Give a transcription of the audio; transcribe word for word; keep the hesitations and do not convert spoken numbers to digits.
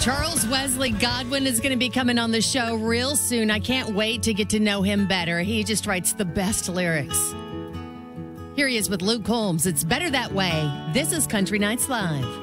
Charles Wesley Godwin is going to be coming on the show real soon. I can't wait to get to know him better. He just writes the best lyrics. Here he is with Luke Combs. It's better that way. This is Country Nights Live.